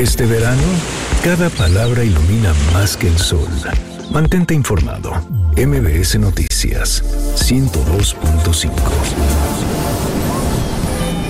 Este verano, cada palabra ilumina más que el sol. Mantente informado. MBS Noticias 102.5.